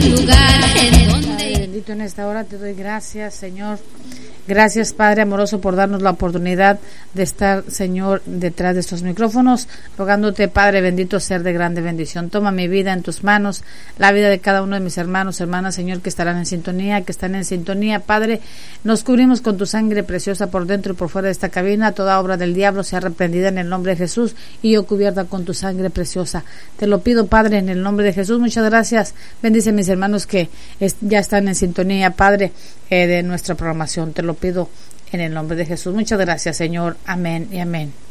un lugar en donde... Padre bendito, en esta hora te doy gracias, Señor. Gracias, Padre amoroso, por darnos la oportunidad de estar, Señor, detrás de estos micrófonos, rogándote, Padre bendito, ser de grande bendición. Toma mi vida en tus manos, la vida de cada uno de mis hermanos, hermanas, Señor, que estarán en sintonía, que están en sintonía. Padre, nos cubrimos con tu sangre preciosa por dentro y por fuera de esta cabina. Toda obra del diablo sea reprendida en el nombre de Jesús y yo cubierta con tu sangre preciosa. Te lo pido, Padre, en el nombre de Jesús. Muchas gracias. Bendice a mis hermanos que ya están en sintonía, Padre, de nuestra programación. Te lo pido en el nombre de Jesús. Muchas gracias, Señor. Amén y amén.